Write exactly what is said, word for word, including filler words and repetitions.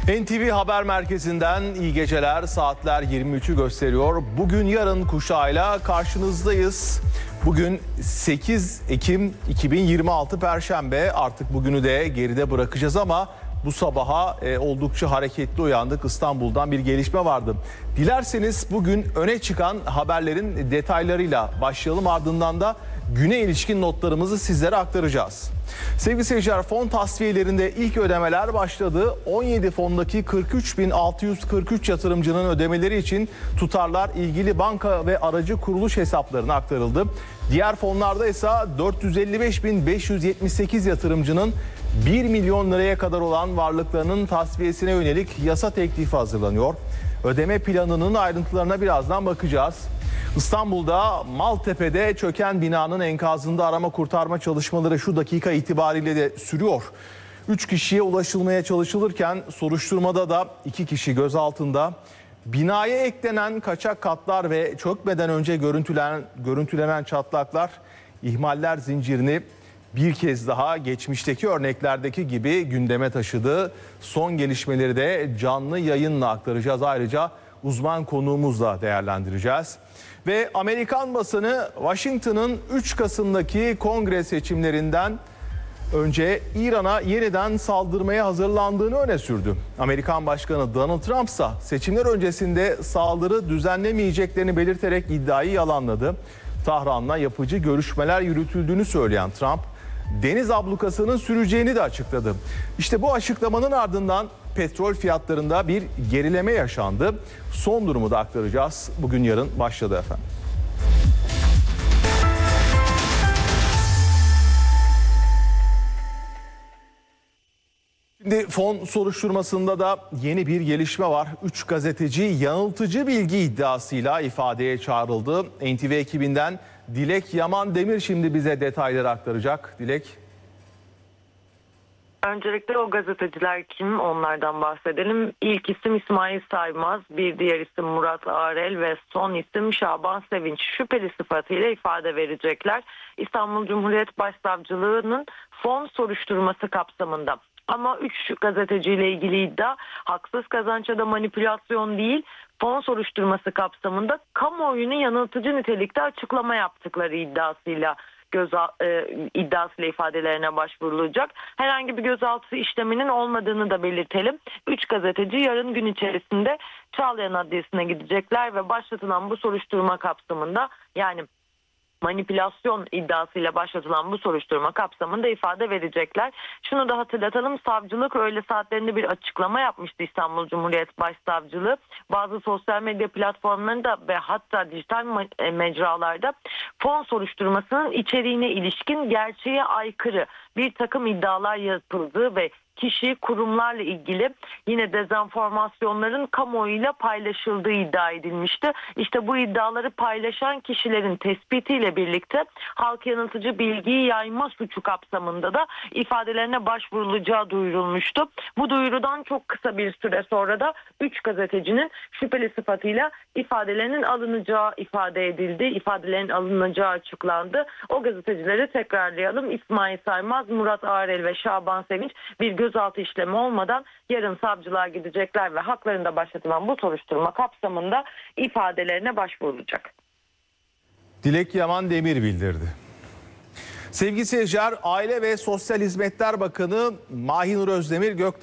N T V Haber Merkezi'nden iyi geceler. Saatler yirmi üçü gösteriyor. Bugün yarın kuşağıyla karşınızdayız. Bugün sekiz Ekim iki bin yirmi altı Perşembe. Artık bugünü de geride bırakacağız ama bu sabaha e, oldukça hareketli uyandık. İstanbul'dan bir gelişme vardı. Dilerseniz bugün öne çıkan haberlerin detaylarıyla başlayalım. Ardından da güne ilişkin notlarımızı sizlere aktaracağız. Sevgili seyirciler, fon tasfiyelerinde ilk ödemeler başladı. on yedi fondaki kırk üç bin altı yüz kırk üç yatırımcının ödemeleri için tutarlar ilgili banka ve aracı kuruluş hesaplarına aktarıldı. Diğer fonlarda ise dört yüz elli beş bin beş yüz yetmiş sekiz yatırımcının bir milyon liraya kadar olan varlıklarının tasfiyesine yönelik yasa teklifi hazırlanıyor. Ödeme planının ayrıntılarına birazdan bakacağız. İstanbul'da Maltepe'de çöken binanın enkazında arama kurtarma çalışmaları şu dakika itibariyle de sürüyor. Üç kişiye ulaşılmaya çalışılırken soruşturmada da iki kişi gözaltında. Binaya eklenen kaçak katlar ve çökmeden önce görüntülenen, görüntülenen çatlaklar ihmaller zincirini bir kez daha geçmişteki örneklerdeki gibi gündeme taşıdı. Son gelişmeleri de canlı yayınla aktaracağız. Ayrıca uzman konuğumuzla değerlendireceğiz. Ve Amerikan basını Washington'ın üç Kasım'daki kongre seçimlerinden önce İran'a yeniden saldırmaya hazırlandığını öne sürdü. Amerikan Başkanı Donald Trump ise seçimler öncesinde saldırı düzenlemeyeceklerini belirterek iddiayı yalanladı. Tahran'la yapıcı görüşmeler yürütüldüğünü söyleyen Trump, deniz ablukasının süreceğini de açıkladı. İşte bu açıklamanın ardından petrol fiyatlarında bir gerileme yaşandı. Son durumu da aktaracağız. Bugün yarın başladı efendim. Şimdi fon soruşturmasında da yeni bir gelişme var. Üç gazeteci yanıltıcı bilgi iddiasıyla ifadeye çağrıldı. N T V ekibinden Dilek Yaman Demir şimdi bize detayları aktaracak. Dilek. Öncelikle o gazeteciler kim, onlardan bahsedelim. İlk isim İsmail Saymaz, bir diğer isim Murat Arel ve son isim Şaban Sevinç şüpheli sıfatıyla ifade verecekler. İstanbul Cumhuriyet Başsavcılığı'nın fon soruşturması kapsamında. Ama üç gazeteciyle ilgili iddia haksız kazanç ya da manipülasyon değil, fon soruşturması kapsamında kamuoyunu yanıltıcı nitelikte açıklama yaptıkları iddiasıyla göz e, iddiasıyla ifadelerine başvurulacak. Herhangi bir gözaltı işleminin olmadığını da belirtelim. Üç gazeteci yarın gün içerisinde Çağlayan Adliyesi'ne gidecekler ve başlatılan bu soruşturma kapsamında, yani manipülasyon iddiasıyla başlatılan bu soruşturma kapsamında ifade verecekler. Şunu da hatırlatalım, savcılık öğle saatlerinde bir açıklama yapmıştı İstanbul Cumhuriyet Başsavcılığı. Bazı sosyal medya platformlarında ve hatta dijital mecralarda fon soruşturmasının içeriğine ilişkin gerçeğe aykırı bir takım iddialar yapıldığı ve kişi, kurumlarla ilgili yine dezenformasyonların kamuoyuyla paylaşıldığı iddia edilmişti. İşte bu iddiaları paylaşan kişilerin tespitiyle birlikte halk yanıltıcı bilgiyi yayma suçu kapsamında da ifadelerine başvurulacağı duyurulmuştu. Bu duyurudan çok kısa bir süre sonra da üç gazetecinin şüpheli sıfatıyla ifadelerinin alınacağı ifade edildi. İfadelerin alınacağı açıklandı. O gazetecileri tekrarlayalım. İsmail Saymaz, Murat Arel ve Şaban Sevinç bir gözaltı işlemi olmadan yarın savcılığa gidecekler ve haklarında başlatılan bu soruşturma kapsamında ifadelerine başvurulacak. Dilek Yaman Demir bildirdi. Sevgili seyirciler, Aile ve Sosyal Hizmetler Bakanı Mahinur Özdemir Göktaş